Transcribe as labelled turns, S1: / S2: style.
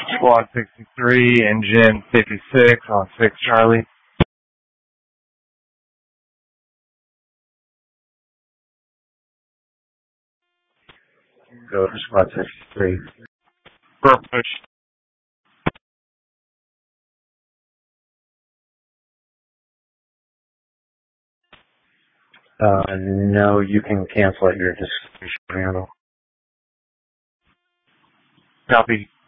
S1: Squad 63, engine 56 on 6 Charlie.
S2: Go to Squad 63.
S1: For push.
S2: No, you can cancel at your discretion.
S1: Copy.